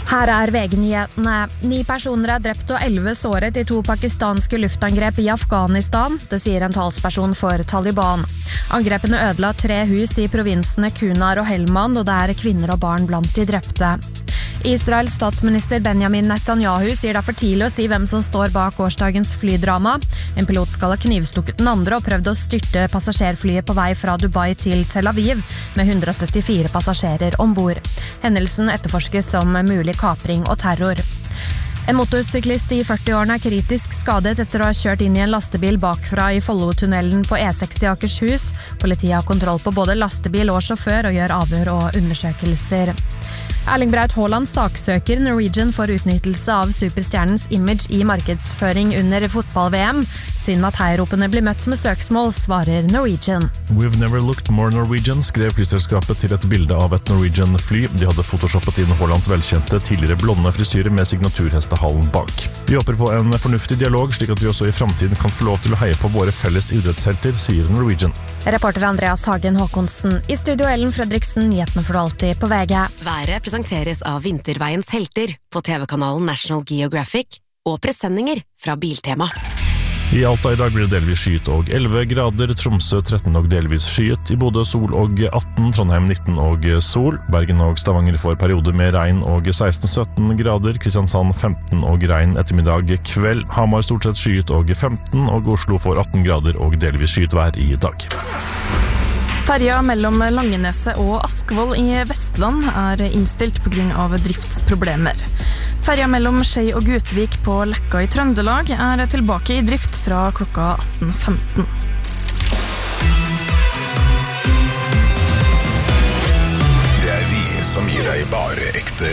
Her VG-nyhetene. 9 personer drept og 11 såret I 2 pakistanske luftangrep I Afghanistan, det sier en talsperson for Taliban. Angrepene ødela 3 hus I provinsene Kunar og Helmand, og det kvinner og barn blant de drepte. Israels statsminister Benjamin Netanyahu sier det for tidlig å si hvem som står bak gårsdagens flydrama. En pilot skal ha knivstukket den andre og prøvd å styrte passasjerflyet på vei fra Dubai til Tel Aviv, med 174 passasjerer ombord. Hendelsen etterforskes som mulig kapring og terror. En motorsyklist I 40-årene kritisk skadet etter å ha kjørt inn I en lastebil bakfra I Follotunnelen på E6 I Akershus. Politiet har kontroll på både lastebil og sjåfør og gjør avhør og undersøkelser. Erling Braut Haaland saksøker Norwegian for utnyttelse av superstjernens image I markedsføring under fotball-VM. Synd at heiropene blir møtt med søksmål, svarer Norwegian. We've never looked more Norwegian, skrev flyselskapet til et bilde av et Norwegian-fly. De hadde photoshoppet inn Haalands velkjente, tidligere blonde frisyre med signaturhestehalen bak. Vi håper på en fornuftig dialog, slik at vi også I fremtiden kan få lov til å heie på våre felles idrettshelter, sier Norwegian. Reporter Andreas Hagen Håkonsen. I studio Ellen Fredriksen, nyhetene for alltid på VG. Været presenteres av Vinterveiens helter på TV-kanalen National Geographic og presenninger fra Biltema. I Alta I dag blir det delvis skyet og 11 grader, Tromsø 13 og delvis skyet, I Bodø sol og 18, Trondheim 19 og sol, Bergen og Stavanger får perioder med regn og 16-17 grader, Kristiansand 15 og regn ettermiddag kveld, Hamar stort sett skyet og 15, og Oslo får 18 grader og delvis skyet vær I dag. Ferja mellom Langeneset og Askvoll I Vestland innstilt på grunn av driftsproblemer. Ferja mellom Skei og Gutvik på Lekka I Trøndelag tilbake I drift fra klokka 18:15. Det vi som gir deg bare ekte